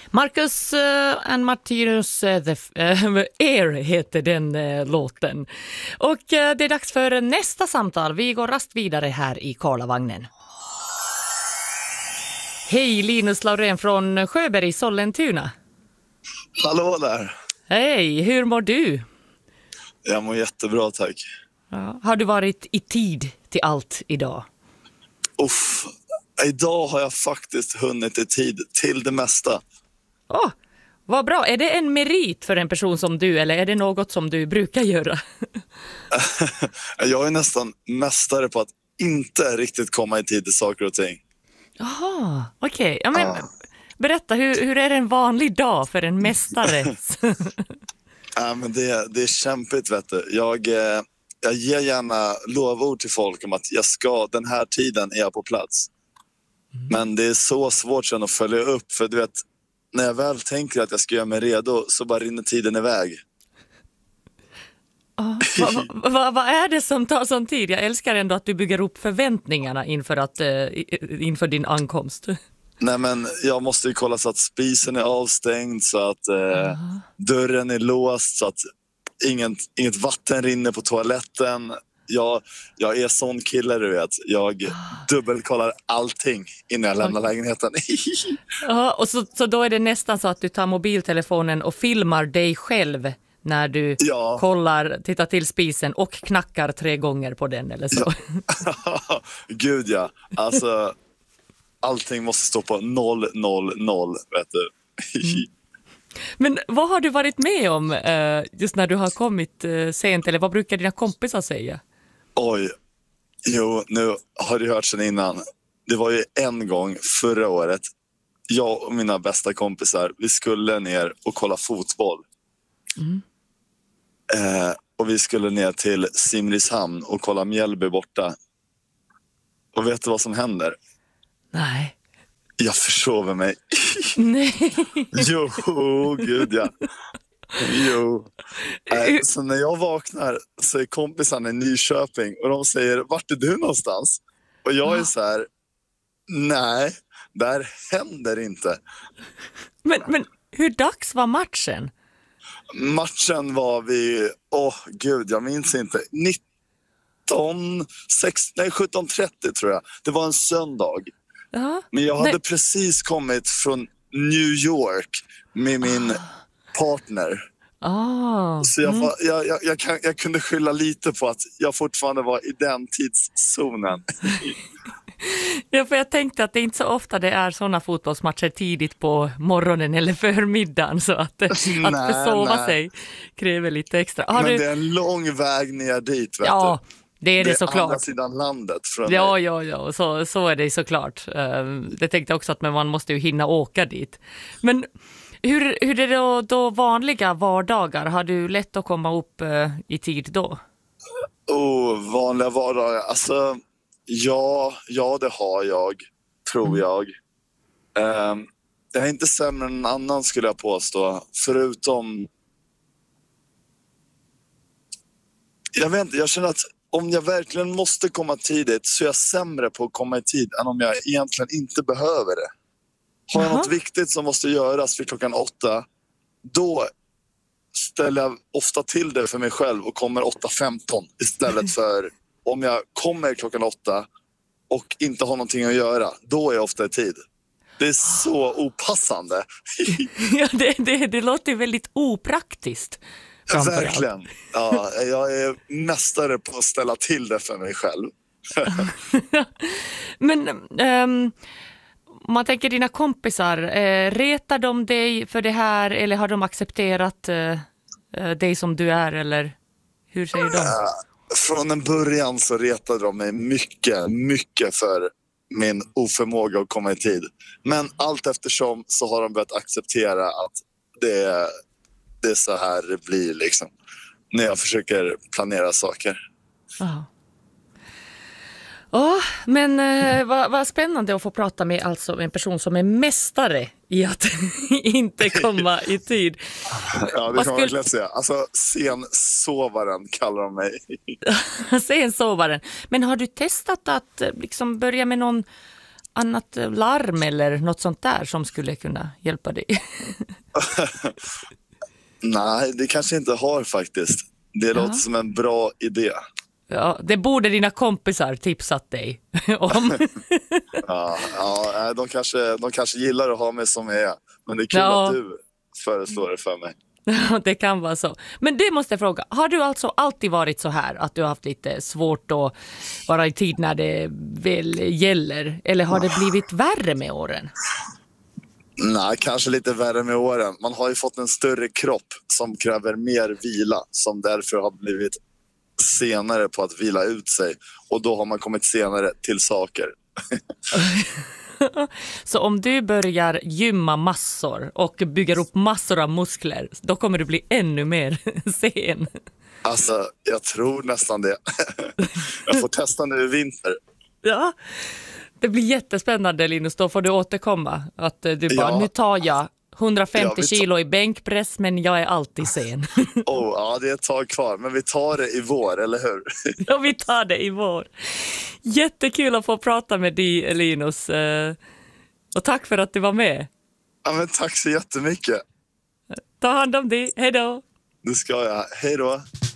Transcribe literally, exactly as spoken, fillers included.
Marcus uh, and Martinus uh, the uh, Air heter den uh, låten. Och uh, det är dags för nästa samtal. Vi går rast vidare här i Karlavagnen. Hej, Linus Laurén från Sjöberg i Sollentuna. Hallå där. Hej, hur mår du? Jag mår jättebra, tack. Ja, har du varit i tid till allt idag? Uff, idag har jag faktiskt hunnit i tid till det mesta. Åh, oh, vad bra. Är det en merit för en person som du eller är det något som du brukar göra? Jag är nästan mästare på att inte riktigt komma i tid till saker och ting. Jaha, okej. Okay. Ja, men ah. Berätta, hur, hur är det en vanlig dag för en mästare? Ja, men det, det är kämpigt, vet du. Jag, eh, jag ger gärna lovord till folk om att jag ska, den här tiden är jag på plats. Mm. Men det är så svårt sedan att följa upp, för du vet, när jag väl tänker att jag ska göra mig redo så bara rinner tiden iväg. Oh, vad va, va är det som tar sån tid? Jag älskar ändå att du bygger upp förväntningarna inför, att, uh, inför din ankomst. Nej, men jag måste ju kolla så att spisen är avstängd, så att uh, uh-huh. dörren är låst, så att ingen, inget vatten rinner på toaletten. Jag, jag är sån kille, du vet. Jag uh. dubbelkollar allting innan jag lämnar okay. lägenheten. Ja, och så, så då är det nästan så att du tar mobiltelefonen och filmar dig själv när du ja. kollar, tittar till spisen och knackar tre gånger på den eller så. Ja. Gud ja, alltså allting måste stå på noll noll noll, vet du. Mm. Men vad har du varit med om uh, just när du har kommit uh, sent, eller vad brukar dina kompisar säga? Oj, jo, nu har du hört sen innan. Det var ju en gång förra året, jag och mina bästa kompisar, vi skulle ner och kolla fotboll. Mm. Eh, och vi skulle ner till Simrishamn och kolla Mjällby borta. Och vet du vad som händer? Nej. Jag försover mig. Nej. Jo, gud ja. Jo. Eh, så när jag vaknar så är kompisarna i Nyköping och de säger, vart är du någonstans? Och jag är så här, nej, där händer inte. Men, men hur dags var matchen? Matchen var vid, åh oh, gud, jag minns inte, nitton, sex, nej, sjutton trettio tror jag. Det var en söndag. Uh-huh. Men jag hade nej. precis kommit från New York med min uh. partner. Oh. Så jag, var, jag, jag, jag, kan, jag kunde skylla lite på att jag fortfarande var i den tidszonen. Ja, för jag tänkte att det är inte så ofta det är sådana fotbollsmatcher tidigt på morgonen eller förmiddagen, så att, att nej, försova nej. sig kräver lite extra. Har Men du... det är en lång väg ner dit, vet ja, du. Det är det, det är såklart. andra sidan landet från Ja, mig. ja, ja, så, så är det såklart. Det tänkte jag också att men man måste ju hinna åka dit. Men hur, hur är det då, då vanliga vardagar? Har du lätt att komma upp uh, i tid då? Oh, vanliga vardagar. Alltså, ja, ja det har jag, tror mm. jag. Um, jag är inte sämre än en annan, skulle jag påstå. Förutom... Jag vet inte, jag känner att om jag verkligen måste komma tidigt så är jag sämre på att komma i tid än om jag egentligen inte behöver det. Har jag Jaha. något viktigt som måste göras vid klockan åtta, då ställer jag ofta till det för mig själv och kommer åtta femton istället för om jag kommer klockan åtta och inte har någonting att göra, då är jag ofta i tid. Det är så opassande. Ja, det, det, det låter väldigt opraktiskt. Verkligen. Ja, jag är mästare på att ställa till det för mig själv. Men um, om man tänker dina kompisar, uh, retar de dig för det här eller har de accepterat uh, uh, dig som du är, eller hur säger de? Uh, från en början så retade de mig mycket, mycket för min oförmåga att komma i tid. Men allt eftersom så har de börjat acceptera att det är det är så här det blir liksom när jag försöker planera saker. Ja. Oh, men eh, vad, vad spännande att få prata med alltså en person som är mästare i att inte komma i tid. Ja, det kan man verkligen säga. Alltså, sensovaren kallar de mig. Sensovaren. Men har du testat att liksom börja med någon annat larm eller något sånt där som skulle kunna hjälpa dig? Nej, det kanske inte har faktiskt. Det låter som en bra idé. Ja, det borde dina kompisar tipsat dig om. Ja, ja de, kanske, de kanske gillar att ha mig som jag är. Men det är kul Ja. att du föreslår det för mig. Det kan vara så. Men det måste jag fråga, har du alltså alltid varit så här att du har haft lite svårt att vara i tid när det väl gäller? Eller har det blivit värre med åren? Nej, kanske lite värre med åren. Man har ju fått en större kropp som kräver mer vila, som därför har blivit senare på att vila ut sig. Och då har man kommit senare till saker. Så om du börjar gymma massor och bygger upp massor av muskler, då kommer du bli ännu mer sen. Alltså, jag tror nästan det. Jag får testa nu i vinter. Ja, det blir jättespännande, Linus. Då får du återkomma. Att du bara, Ja. nu tar jag hundrafemtio Ja, vi tar- kilo i bänkpress, men jag är alltid sen. Oh, ja, det är ett tag kvar, men vi tar det i vår, eller hur? Ja, vi tar det i vår. Jättekul att få prata med dig, Linus. Eh, Och tack för att du var med. Ja, men tack så jättemycket. Ta hand om dig. Hej då. Det ska jag. Hej då.